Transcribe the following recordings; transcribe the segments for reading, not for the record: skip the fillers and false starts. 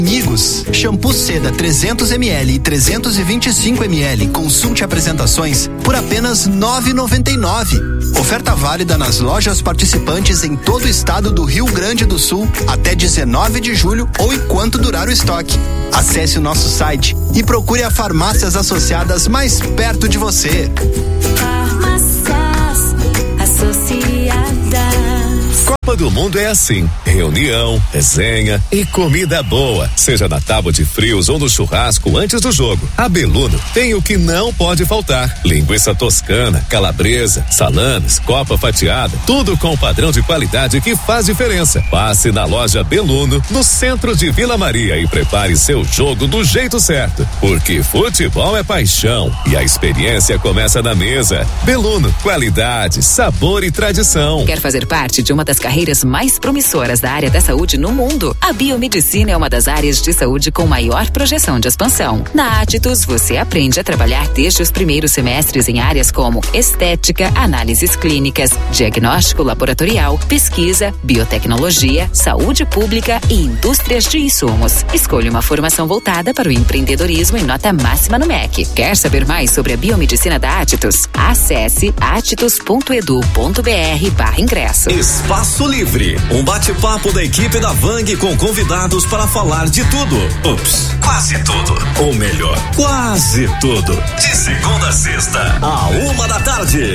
Amigos, shampoo Seda 300ml e 325ml, consulte apresentações por apenas R$ 9,99. Oferta válida nas lojas participantes em todo o estado do Rio Grande do Sul até 19 de julho ou enquanto durar o estoque. Acesse o nosso site e procure a farmácias associadas mais perto de você. Farmácias Associadas. Copa do Mundo é assim, reunião, resenha e comida boa, seja na tábua de frios ou no churrasco antes do jogo. A Beluno tem o que não pode faltar: linguiça toscana, calabresa, salames, copa fatiada, tudo com o padrão de qualidade que faz diferença. Passe na loja Beluno, no centro de Vila Maria, e prepare seu jogo do jeito certo, porque futebol é paixão e a experiência começa na mesa. Beluno, qualidade, sabor e tradição. Quer fazer parte de uma das carreiras mais promissoras da área da saúde no mundo? A biomedicina é uma das áreas de saúde com maior projeção de expansão. Na Atitus, você aprende a trabalhar desde os primeiros semestres em áreas como estética, análises clínicas, diagnóstico laboratorial, pesquisa, biotecnologia, saúde pública e indústrias de insumos. Escolha uma formação voltada para o empreendedorismo em nota máxima no MEC. Quer saber mais sobre a biomedicina da Atitus? Acesse atitus.edu.br/ingresso. Espaço Livre, um bate-papo da equipe da Vang com convidados para falar de tudo. Ups, quase tudo. Ou melhor, quase tudo. De segunda a sexta, à 13h.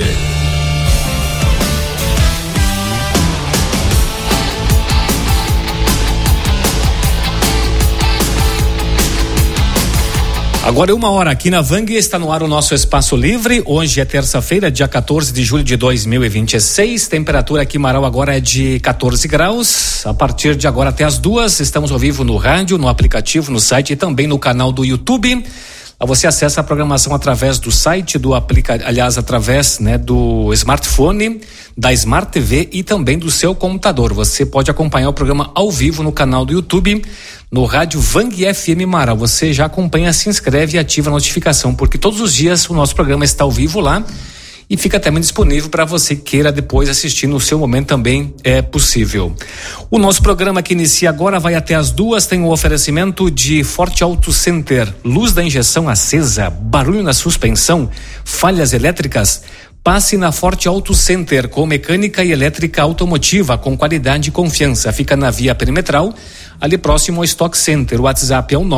Agora 1h aqui na Vang, está no ar o nosso Espaço Livre. Hoje é terça-feira, dia 14 de julho de 2026. Temperatura aqui em Marau agora é de 14 graus. A partir de agora até as 2, estamos ao vivo no rádio, no aplicativo, no site e também no canal do YouTube. Você acessa a programação através do site, através, do smartphone, da Smart TV e também do seu computador. Você pode acompanhar o programa ao vivo no canal do YouTube, no rádio Vang FM Marau. Você já acompanha, se inscreve e ativa a notificação, porque todos os dias o nosso programa está ao vivo lá e fica também disponível para você que queira depois assistir no seu momento, também é possível. O nosso programa que inicia agora vai até as 2, tem um oferecimento de Forte Auto Center, luz da injeção acesa, barulho na suspensão, falhas elétricas. Passe na Forte Auto Center com mecânica e elétrica automotiva com qualidade e confiança. Fica na Via Perimetral, ali próximo ao Stock Center. O WhatsApp é o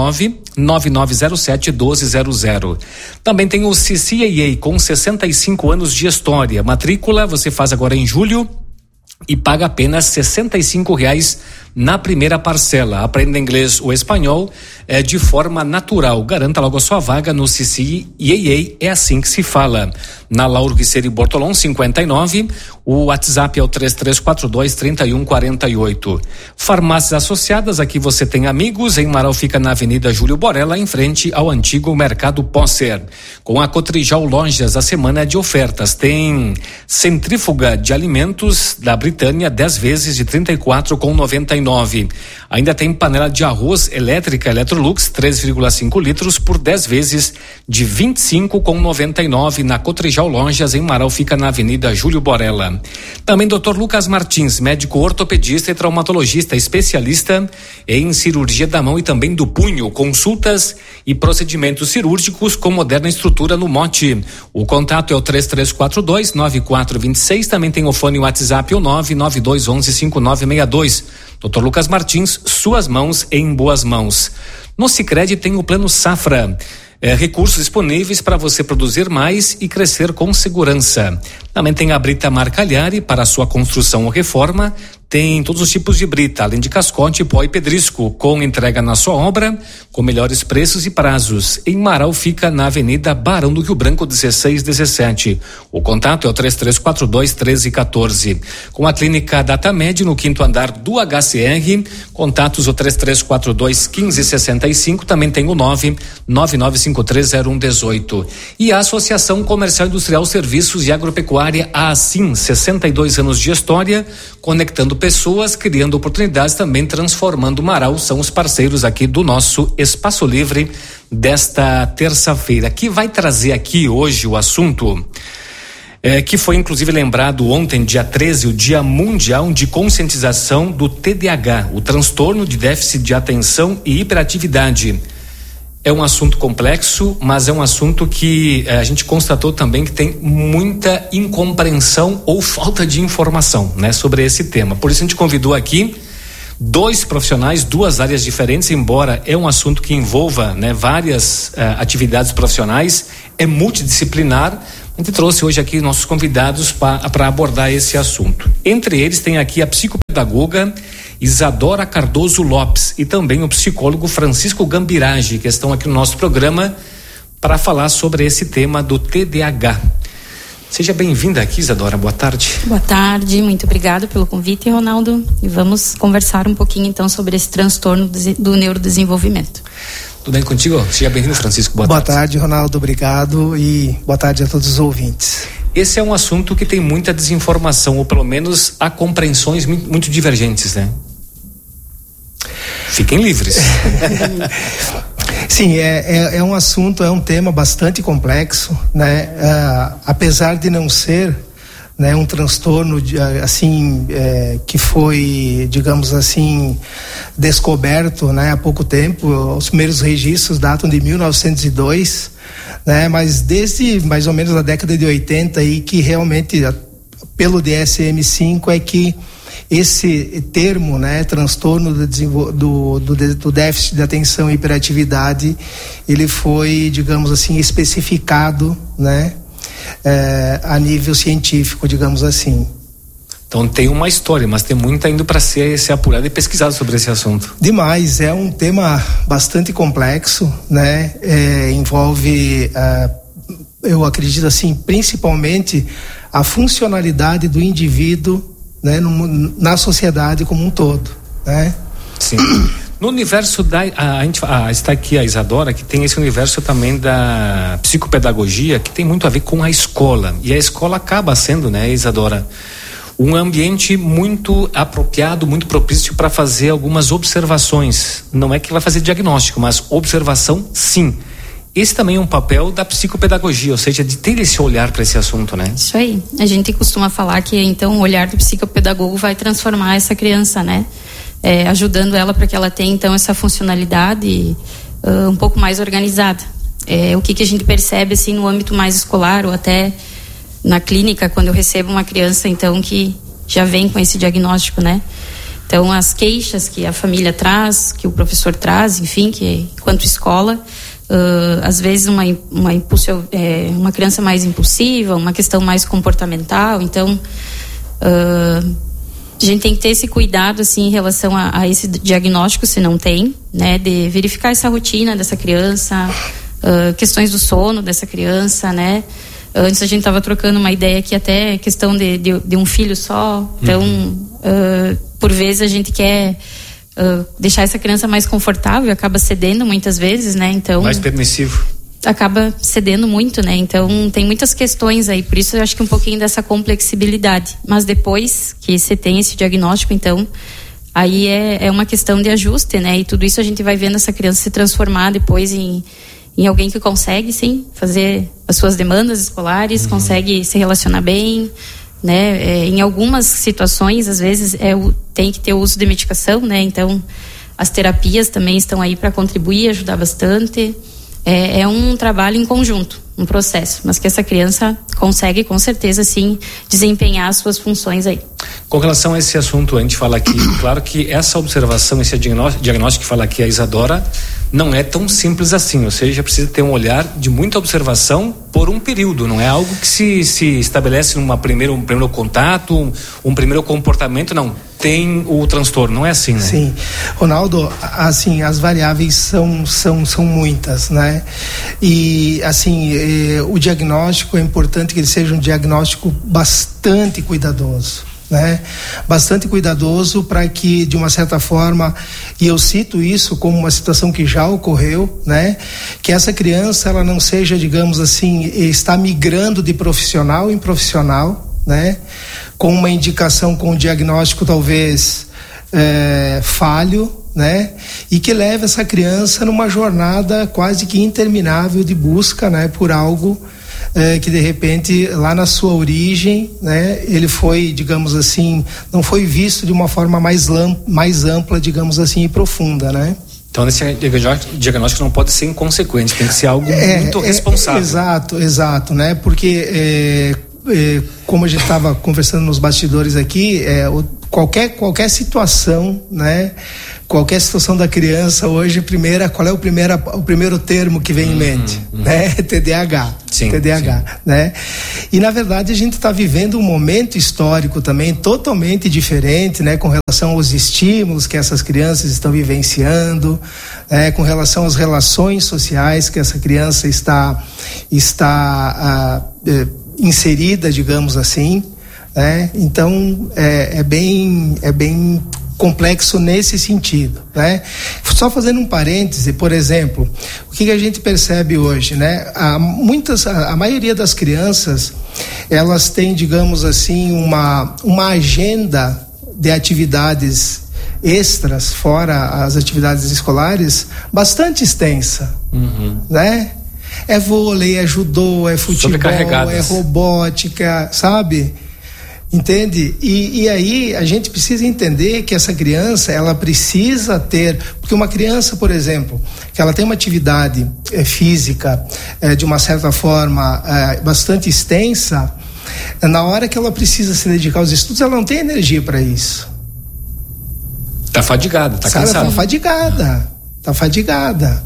99907-1200. Também tem o CCAA com 65 anos de história. Matrícula você faz agora em julho e paga apenas R$65 na primeira parcela. Aprenda inglês ou espanhol de forma natural. Garanta logo a sua vaga no CCAA, é assim que se fala. Na Lauro Riceri Bortolom 59, o WhatsApp é o 3342-3148. Farmácias Associadas, aqui você tem amigos. Em Marau fica na Avenida Júlio Borella, em frente ao antigo Mercado Posser. Com a Cotrijal Lojas, a semana de ofertas. Tem centrífuga de alimentos da Britânia, 10 vezes de R$34,99. Ainda tem panela de arroz elétrica Electrolux 3,5 litros por 10 vezes de R$25,99 na Cotrijal Lojas, em Marau fica na Avenida Júlio Borella. Também Dr. Lucas Martins, médico ortopedista e traumatologista, especialista em cirurgia da mão e também do punho, consultas e procedimentos cirúrgicos com moderna estrutura no Mote. O contato é o 3342-9426, também tem o fone WhatsApp o 99211-5962. Dr. Lucas Martins, suas mãos em boas mãos. No Sicredi tem o Plano Safra. Recursos disponíveis para você produzir mais e crescer com segurança. Também tem a brita Marcalhari para sua construção ou reforma. Tem todos os tipos de brita, além de cascote, pó e pedrisco, com entrega na sua obra, com melhores preços e prazos. Em Marau fica na Avenida Barão do Rio Branco 1617. O contato é o 3342-1314. Com a clínica Datamed no 5º andar do HCR, contatos o 3342-1565, também tem o 999530118. E a Associação Comercial Industrial Serviços e Agropecuária, a ASIM, 62 anos de história, conectando pessoas, criando oportunidades, também transformando Marau, são os parceiros aqui do nosso Espaço Livre desta terça-feira, que vai trazer aqui hoje o assunto Que foi inclusive lembrado ontem, dia 13, o Dia Mundial de Conscientização do TDAH, o transtorno de déficit de atenção e hiperatividade. É um assunto complexo, mas é um assunto que a gente constatou também que tem muita incompreensão ou falta de informação, né, sobre esse tema. Por isso a gente convidou aqui 2 profissionais, 2 áreas diferentes, embora é um assunto que envolva, né, várias atividades profissionais, é multidisciplinar. A gente trouxe hoje aqui nossos convidados para abordar esse assunto. Entre eles tem aqui a psicopedagoga Isadora Cardoso Lopes e também o psicólogo Francisco Gambirage, que estão aqui no nosso programa para falar sobre esse tema do TDAH. Seja bem-vinda aqui, Isadora. Boa tarde. Boa tarde, muito obrigada pelo convite, Ronaldo. E vamos conversar um pouquinho então sobre esse transtorno do neurodesenvolvimento. Tudo bem contigo? Seja bem-vindo, Francisco. Boa tarde, Ronaldo. Obrigado e boa tarde a todos os ouvintes. Esse é um assunto que tem muita desinformação, ou pelo menos há compreensões muito divergentes, né? Fiquem livres. Sim, é um assunto, é um tema bastante complexo, né? Apesar de não ser, né, um transtorno assim, que foi, digamos assim, descoberto, né, há pouco tempo. Os primeiros registros datam de 1902, né? Mas desde mais ou menos a década de 80 aí que realmente pelo DSM-5 é que esse termo, né, transtorno do déficit de atenção e hiperatividade, ele foi, digamos assim, especificado, né, a nível científico, digamos assim. Então tem uma história, mas tem muito ainda para ser apurado e pesquisado sobre esse assunto. Demais, é um tema bastante complexo, né, envolve, eu acredito assim, principalmente a funcionalidade do indivíduo, né, na sociedade como um todo, né? Sim. No universo a gente está aqui a Isadora, que tem esse universo também da psicopedagogia, que tem muito a ver com a escola, e a escola acaba sendo, né, Isadora, um ambiente muito apropriado, muito propício para fazer algumas observações. Não é que vai fazer diagnóstico, mas observação, sim. Esse também é um papel da psicopedagogia, ou seja, de ter esse olhar para esse assunto, né? Isso aí. A gente costuma falar que então o olhar do psicopedagogo vai transformar essa criança, né? Ajudando ela para que ela tenha então essa funcionalidade um pouco mais organizada. O que a gente percebe assim no âmbito mais escolar ou até na clínica, quando eu recebo uma criança então que já vem com esse diagnóstico, né? Então as queixas que a família traz, que o professor traz, enfim, que enquanto escola, às vezes uma criança mais impulsiva, uma questão mais comportamental. Então a gente tem que ter esse cuidado assim em relação a esse diagnóstico, se não tem, né, de verificar essa rotina dessa criança, questões do sono dessa criança, né. Antes a gente estava trocando uma ideia que até questão de um filho só. Então por vezes a gente quer deixar essa criança mais confortável, acaba cedendo muitas vezes, né? Então mais permissivo, acaba cedendo muito, né? Então tem muitas questões aí, por isso eu acho que um pouquinho dessa complexibilidade, mas depois que você tem esse diagnóstico, então aí é uma questão de ajuste, né? E tudo isso a gente vai vendo essa criança se transformar depois em alguém que consegue, sim, fazer as suas demandas escolares, consegue se relacionar bem, né? Em algumas situações, às vezes, tem que ter o uso de medicação, né? Então, as terapias também estão aí para contribuir, ajudar bastante. É um trabalho em conjunto, um processo, mas que essa criança consegue, com certeza, sim, desempenhar as suas funções aí. Com relação a esse assunto, a gente fala aqui, claro que essa observação, esse diagnóstico que fala aqui a Isadora, não é tão simples assim, ou seja, precisa ter um olhar de muita observação por um período, não é algo que se estabelece um primeiro contato, um primeiro comportamento, não, tem o transtorno, não é assim, né? Sim, Ronaldo, assim, as variáveis são muitas, né? E assim, o diagnóstico é importante que ele seja um diagnóstico bastante cuidadoso, né? Bastante cuidadoso para que, de uma certa forma, e eu cito isso como uma situação que já ocorreu, né? Que essa criança, ela não seja, digamos assim, está migrando de profissional em profissional, né? Com uma indicação, com um diagnóstico talvez falho, né? E que leve essa criança numa jornada quase que interminável de busca, né? Por algo que de repente lá na sua origem, né, ele foi, digamos assim, não foi visto de uma forma mais ampla, digamos assim, e profunda, né? Então esse diagnóstico não pode ser inconsequente, tem que ser algo muito responsável. Exato, né? Porque como a gente estava conversando nos bastidores aqui, qualquer situação, né? Qualquer situação da criança hoje, qual é o primeiro termo que vem em mente? Né? TDAH. Sim. Né? E na verdade a gente está vivendo um momento histórico também totalmente diferente, né? Com relação aos estímulos que essas crianças estão vivenciando, com relação às relações sociais que essa criança está inserida, digamos assim, né? Então é bem complexo nesse sentido, né? Só fazendo um parêntese, por exemplo, o que a gente percebe hoje, né? A maioria das crianças, elas têm, digamos assim, uma agenda de atividades extras, fora as atividades escolares, bastante extensa, né? É vôlei, é judô, é futebol, é robótica, sabe? Entende? E aí a gente precisa entender que essa criança, ela precisa ter, porque uma criança, por exemplo, que ela tem uma atividade física de uma certa forma bastante extensa, na hora que ela precisa se dedicar aos estudos, ela não tem energia para isso. Tá fadigada, tá cansada. Tá fadigada.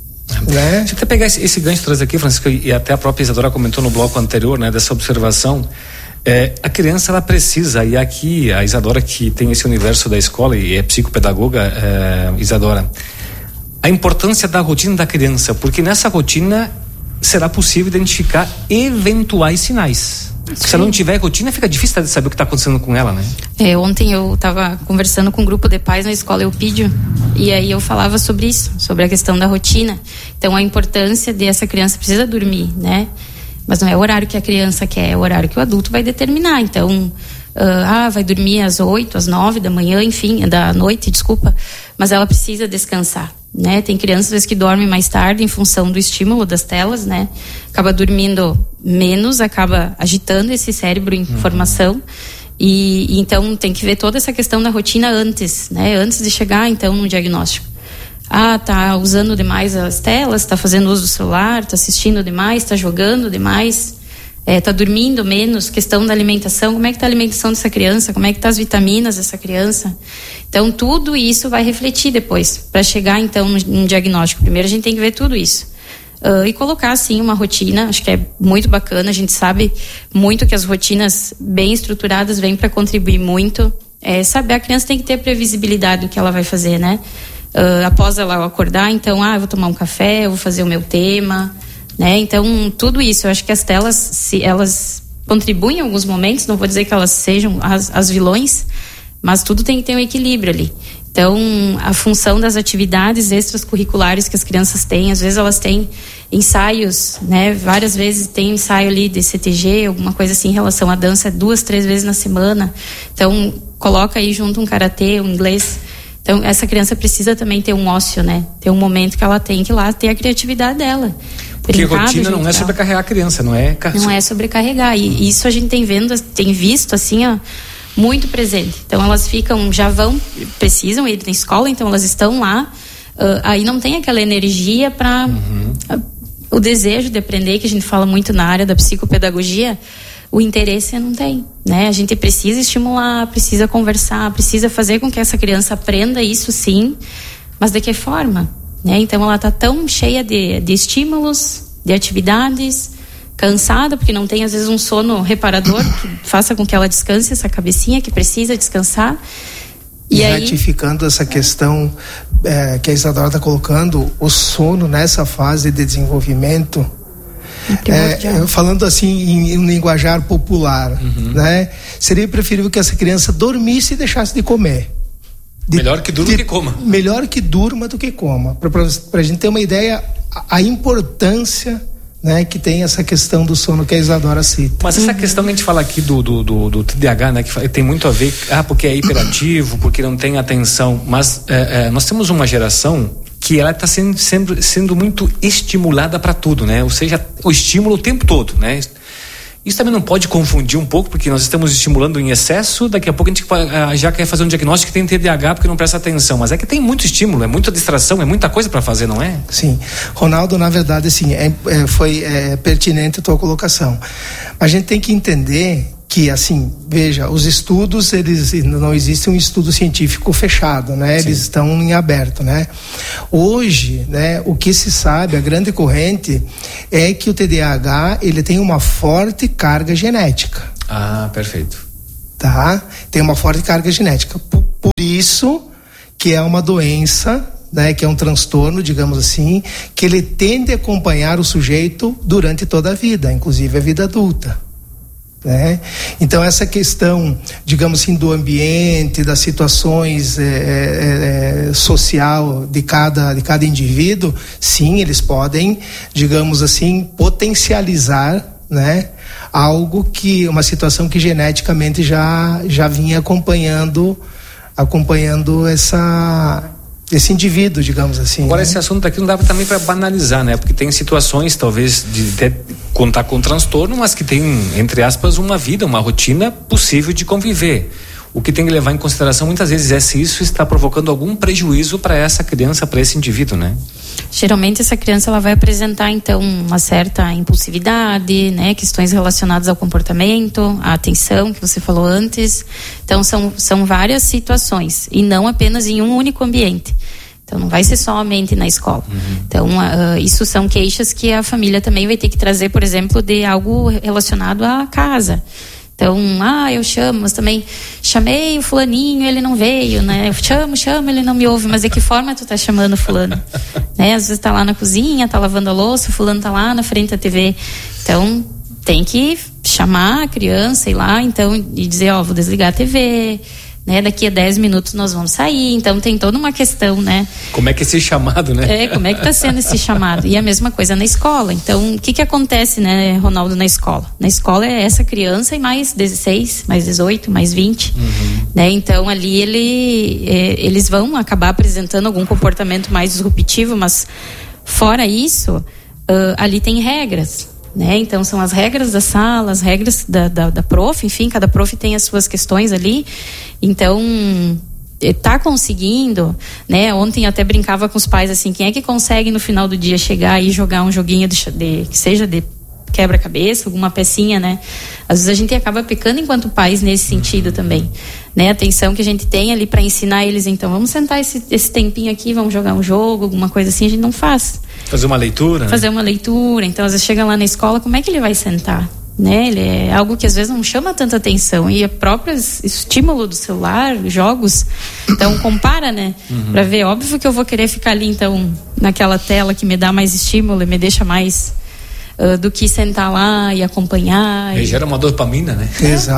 Né? Deixa eu até pegar esse gancho trazer aqui, Francisco, e até a própria Isadora comentou no bloco anterior, né, dessa observação. A criança, ela precisa, e aqui a Isadora, que tem esse universo da escola e é psicopedagoga, Isadora, a importância da rotina da criança, porque nessa rotina será possível identificar eventuais sinais. Se ela não tiver rotina, fica difícil de saber o que está acontecendo com ela, né? Ontem eu estava conversando com um grupo de pais na escola Eupídio, e aí eu falava sobre isso, sobre a questão da rotina. Então a importância dessa criança precisa dormir, né? Mas não é o horário que a criança quer, é o horário que o adulto vai determinar. Então, vai dormir às 8, às 9 da manhã, enfim, da noite, desculpa. Mas ela precisa descansar, né? Tem crianças às vezes que dormem mais tarde em função do estímulo das telas, né? Acaba dormindo menos, acaba agitando esse cérebro em formação. E então tem que ver toda essa questão da rotina antes, né? Antes de chegar, então, no diagnóstico. Tá usando demais as telas, tá fazendo uso do celular, tá assistindo demais, tá jogando demais, tá dormindo menos, questão da alimentação, como é que tá a alimentação dessa criança, como é que tá as vitaminas dessa criança. Então tudo isso vai refletir depois, para chegar então num diagnóstico. Primeiro a gente tem que ver tudo isso. E colocar assim uma rotina, acho que é muito bacana, a gente sabe muito que as rotinas bem estruturadas vêm para contribuir muito. Saber, a criança tem que ter previsibilidade do que ela vai fazer, né? Após ela acordar, então, eu vou tomar um café, eu vou fazer o meu tema, né? Então, tudo isso, eu acho que as telas, se elas contribuem em alguns momentos, não vou dizer que elas sejam as vilões, mas tudo tem que ter um equilíbrio ali. Então, a função das atividades extracurriculares que as crianças têm, às vezes elas têm ensaios, né? Várias vezes tem ensaio ali de CTG, alguma coisa assim em relação à dança, 2, 3 vezes na semana. Então, coloca aí junto um karatê, um inglês. Então, essa criança precisa também ter um ócio, né? Ter um momento que ela tem que ir lá ter a criatividade dela. Porque rotina não é sobrecarregar a criança, não é? Não é sobrecarregar. E isso a gente tem visto, assim, muito presente. Então, elas precisam ir na escola, então elas estão lá. Aí não tem aquela energia para o desejo de aprender, que a gente fala muito na área da psicopedagogia. O interesse não tem, né? A gente precisa estimular, precisa conversar, precisa fazer com que essa criança aprenda isso, sim, mas de que forma, né? Então ela está tão cheia de estímulos, de atividades, cansada, porque não tem às vezes um sono reparador que faça com que ela descanse, essa cabecinha que precisa descansar. E aí, ratificando essa questão que a Isadora está colocando, o sono nessa fase de desenvolvimento, falando assim em linguajar popular, né? Seria preferível que essa criança dormisse e deixasse de comer. Melhor que durma do que coma. Melhor que durma do que coma. Para a gente ter uma ideia, a importância, né, que tem essa questão do sono que a Isadora cita. Mas essa questão que a gente fala aqui do TDAH, né, que tem muito a ver, porque é hiperativo, porque não tem atenção, mas nós temos uma geração que ela está sendo muito estimulada para tudo, né? Ou seja, o estímulo o tempo todo, né? Isso também não pode confundir um pouco, porque nós estamos estimulando em excesso, daqui a pouco a gente já quer fazer um diagnóstico que tem TDAH porque não presta atenção, mas é que tem muito estímulo, é muita distração, é muita coisa para fazer, não é? Sim, Ronaldo, na verdade, assim, foi pertinente a tua colocação. A gente tem que entender que, assim, veja, os estudos, não existe um estudo científico fechado, né? Eles estão em aberto, né? Hoje, né, o que se sabe, a grande corrente é que o TDAH, ele tem uma forte carga genética. Ah, perfeito. Tá? Tem uma forte carga genética. Por isso que é uma doença, né, que é um transtorno, digamos assim, que ele tende a acompanhar o sujeito durante toda a vida, inclusive a vida adulta. Né? Então essa questão, digamos assim, do ambiente, das situações social de cada indivíduo, sim, eles podem, digamos assim, potencializar, né, uma situação que geneticamente já vinha acompanhando esse indivíduo, digamos assim. Agora, né? Esse assunto aqui não dá também para banalizar, né? Porque tem situações, talvez, de até contar com transtorno, mas que tem, entre aspas, uma vida, uma rotina possível de conviver. O que tem que levar em consideração muitas vezes é se isso está provocando algum prejuízo para essa criança, para esse indivíduo, né? Geralmente essa criança ela vai apresentar então uma certa impulsividade, né, questões relacionadas ao comportamento, à atenção que você falou antes. Então são várias situações e não apenas em um único ambiente. Então não vai ser somente na escola. Então isso são queixas que a família também vai ter que trazer, por exemplo, de algo relacionado à casa. Então, eu chamo, mas também chamei o fulaninho, ele não veio, né? Eu chamo, ele não me ouve, mas de que forma tu tá chamando o fulano? Né? Às vezes tá lá na cozinha, tá lavando a louça, o fulano tá lá na frente da TV. Então, tem que chamar a criança, ir lá, então, e dizer, vou desligar a TV, né? Daqui a 10 minutos nós vamos sair. Então, tem toda uma questão, né? Como é que é esse chamado, né? Como é que tá sendo esse chamado? E a mesma coisa na escola. Então, o que acontece, né, Ronaldo, na escola? Na escola é essa criança e mais 16, mais 18, mais 20, né? Então, ali eles vão acabar apresentando algum comportamento mais disruptivo, mas fora isso, ali tem regras, né? Então são as regras da sala, as regras da prof, enfim, cada prof tem as suas questões ali. Então tá conseguindo, né? Ontem eu até brincava com os pais assim, quem é que consegue no final do dia chegar e jogar um joguinho que seja de quebra-cabeça, alguma pecinha, né? Às vezes a gente acaba pecando enquanto pais nesse sentido também, né? A atenção que a gente tem ali para ensinar eles, então vamos sentar esse tempinho aqui, vamos jogar um jogo, alguma coisa assim, a gente não faz. Fazer uma leitura? Fazer uma leitura, então às vezes chega lá na escola, como é que ele vai sentar? Né? Ele é algo que às vezes não chama tanta atenção e o próprio estímulo do celular, jogos, então compara, né? Para ver, óbvio que eu vou querer ficar ali então naquela tela que me dá mais estímulo e me deixa mais do que sentar lá e acompanhar. E gera uma dopamina, né?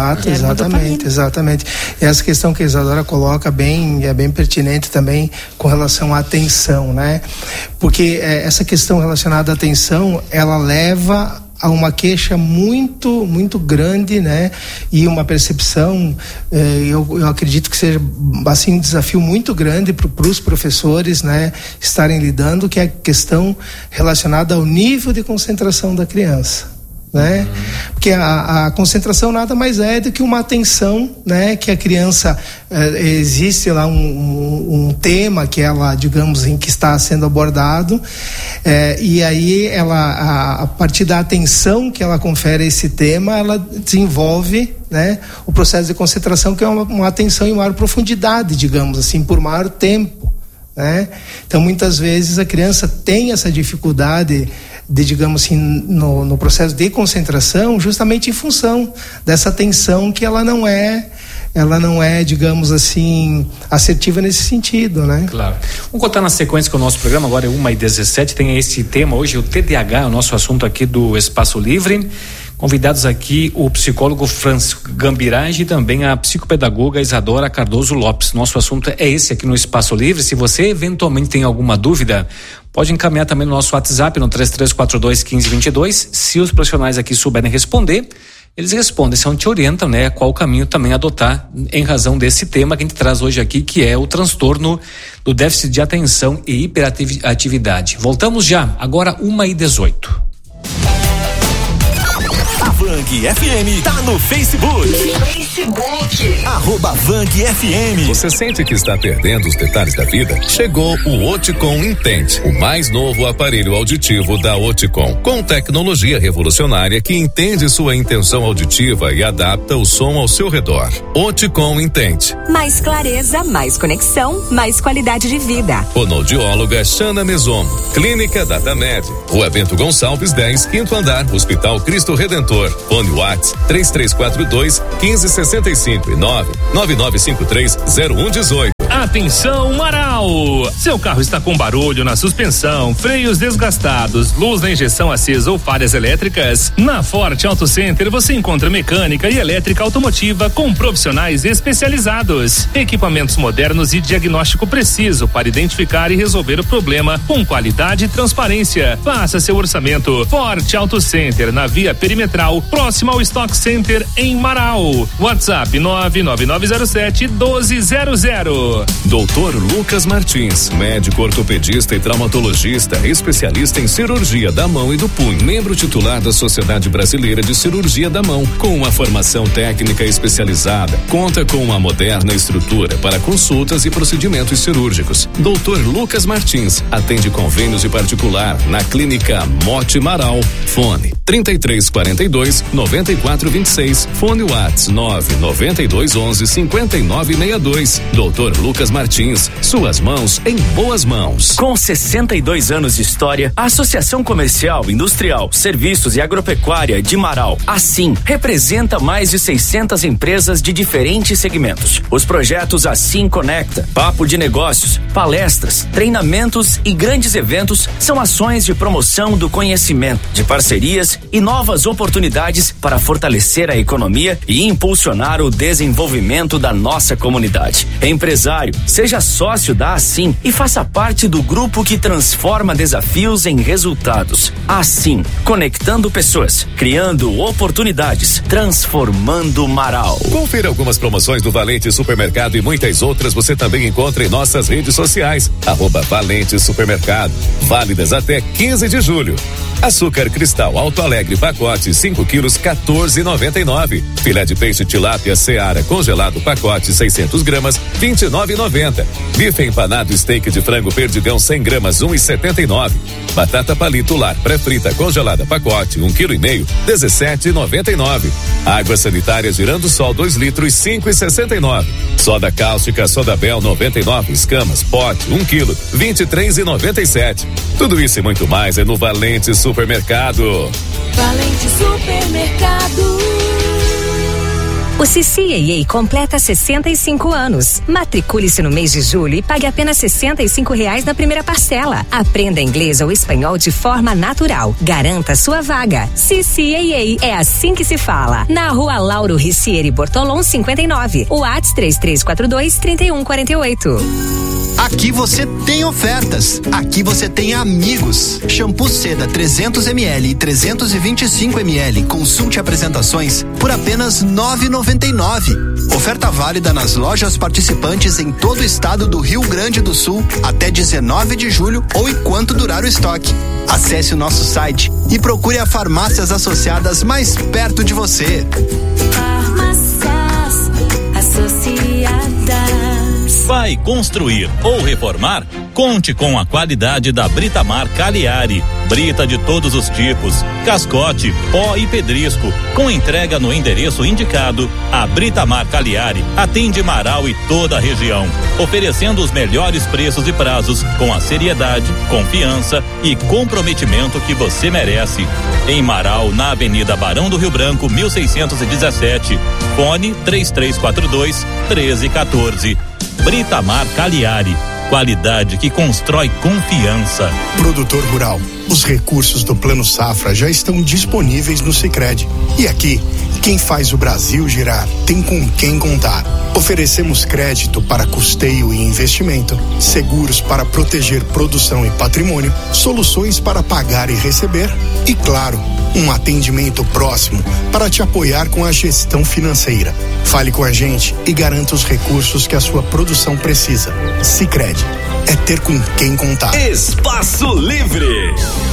Exatamente. E essa questão que a Isadora coloca é bem pertinente também com relação à atenção, né? Porque essa questão relacionada à atenção, ela leva a uma queixa muito, muito grande, né? E uma percepção, eu acredito que seja assim um desafio muito grande para os professores, né? Estarem lidando, que é a questão relacionada ao nível de concentração da criança, né? Porque a concentração nada mais é do que uma atenção, né? Que a criança existe lá um tema que ela, digamos, em que está sendo abordado, e aí ela, a partir da atenção que ela confere a esse tema, ela desenvolve, né, o processo de concentração, que é uma atenção em maior profundidade, digamos assim, por maior tempo, né? Então muitas vezes a criança tem essa dificuldade de, digamos assim, no processo de concentração, justamente em função dessa atenção que ela não é, digamos assim, assertiva nesse sentido, né? Claro. Vamos contar na sequência com o nosso programa, agora é 1h17, tem esse tema hoje, o TDAH, o nosso assunto aqui do Espaço Livre. Convidados aqui o psicólogo Francisco Gambirage e também a psicopedagoga Isadora Cardoso Lopes. Nosso assunto é esse aqui no Espaço Livre. Se você eventualmente tem alguma dúvida, pode encaminhar também no nosso WhatsApp no 3342-1522. Se os profissionais aqui souberem responder, eles respondem, são te orientam, né, qual caminho também adotar em razão desse tema que a gente traz hoje aqui, que é o transtorno do déficit de atenção e hiperatividade. Voltamos já, agora 1h18. Vang FM tá no Facebook. @VangFM. Você sente que está perdendo os detalhes da vida? Chegou o Oticon Intente, o mais novo aparelho auditivo da Oticon, com tecnologia revolucionária que entende sua intenção auditiva e adapta o som ao seu redor. Oticon Intente. Mais clareza, mais conexão, mais qualidade de vida. Fonoaudióloga Xana Mesomo. Clínica Datamed. Rua Bento Gonçalves 10, 5º andar, Hospital Cristo Redentor. Fone WhatsApp 3342-1565 e 99953-0118. Atenção, Marau! Seu carro está com barulho na suspensão, freios desgastados, luz na injeção acesa ou falhas elétricas? Na Forte Auto Center você encontra mecânica e elétrica automotiva com profissionais especializados, equipamentos modernos e diagnóstico preciso para identificar e resolver o problema com qualidade e transparência. Faça seu orçamento. Forte Auto Center, na Via Perimetral, próximo ao Stock Center em Marau. WhatsApp 99907-1200. Dr. Lucas Martins, médico ortopedista e traumatologista, especialista em cirurgia da mão e do punho, membro titular da Sociedade Brasileira de Cirurgia da Mão, com uma formação técnica especializada, conta com uma moderna estrutura para consultas e procedimentos cirúrgicos. Dr. Lucas Martins atende convênios e particular na Clínica Mote Marau. Fone 3342-9426, fone WhatsApp 99211-5962. Dr. Lucas Martins, suas mãos em boas mãos. Com 62 anos de história, a Associação Comercial, Industrial, Serviços e Agropecuária de Marau, assim, representa mais de 600 empresas de diferentes segmentos. Os projetos Assim Conecta, Papo de Negócios, palestras, treinamentos e grandes eventos são ações de promoção do conhecimento, de parcerias e novas oportunidades para fortalecer a economia e impulsionar o desenvolvimento da nossa comunidade. Empresário, seja sócio da Assim e faça parte do grupo que transforma desafios em resultados. Assim, conectando pessoas, criando oportunidades, transformando Marau. Confira algumas promoções do Valente Supermercado e muitas outras você também encontra em nossas redes sociais. @Valente Supermercado. Válidas até 15 de julho. Açúcar Cristal Alto Alegre pacote 5 quilos 14,99. Filé de peixe tilápia Seara congelado pacote 600 gramas 29,90. Bife empanado steak de frango perdigão 100 gramas 1,79. Batata palito lar pré-frita congelada pacote 1,5 kg 17,99. Água sanitária Girando Sol 2 litros 5,69. Soda cáustica Soda Bel 99 escamas pote 1 kg 23,97. Tudo isso e muito mais é no Valente Supermercado. Valente Supermercado. O CCAA completa 65 anos. Matricule-se no mês de julho e pague apenas R$65 na primeira parcela. Aprenda inglês ou espanhol de forma natural. Garanta sua vaga. CCAA, é assim que se fala. Na Rua Lauro Ricieri Bortolom 59. WhatsApp 3342-3148. Aqui você tem ofertas. Aqui você tem amigos. Shampoo Seda 300 ml e 325 ml. Consulte apresentações por apenas R$9,99. Oferta válida nas lojas participantes em todo o estado do Rio Grande do Sul até 19 de julho ou enquanto durar o estoque. Acesse o nosso site e procure a farmácias associadas mais perto de você. Farmácias Associadas. Vai construir ou reformar? Conte com a qualidade da Britamar Cagliari. Brita de todos os tipos, cascote, pó e pedrisco. Com entrega no endereço indicado, a Britamar Cagliari atende Marau e toda a região, oferecendo os melhores preços e prazos com a seriedade, confiança e comprometimento que você merece. Em Marau, na Avenida Barão do Rio Branco, 1617. Fone 3342-1314. Britamar Cagliari. Qualidade que constrói confiança. Produtor rural, os recursos do Plano Safra já estão disponíveis no Sicredi. E aqui, quem faz o Brasil girar tem com quem contar. Oferecemos crédito para custeio e investimento, seguros para proteger produção e patrimônio, soluções para pagar e receber e, claro, Um atendimento próximo para te apoiar com a gestão financeira. Fale com a gente e garanta os recursos que a sua produção precisa. Sicredi, é ter com quem contar. Espaço Livre.